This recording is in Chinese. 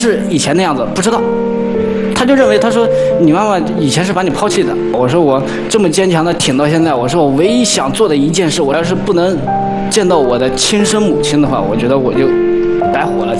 是以前那样子，不知道。他就认为，他说你妈妈以前是把你抛弃的。我说我这么坚强的挺到现在，我说我唯一想做的一件事，我要是不能见到我的亲生母亲的话，我觉得我就白活了。